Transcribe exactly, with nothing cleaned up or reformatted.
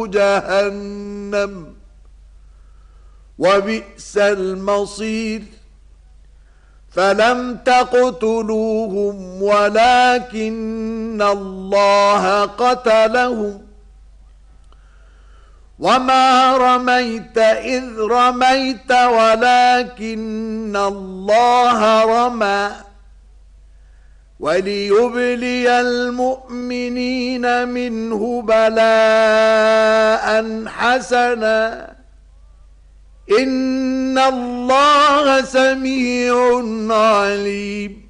جهنم وبئس المصير فلم تقتلوهم ولكن الله قتلهم وما رميت إذ رميت ولكن الله رمى وليبلي المؤمنين منه بلاء حسنا إن الله سميع عليم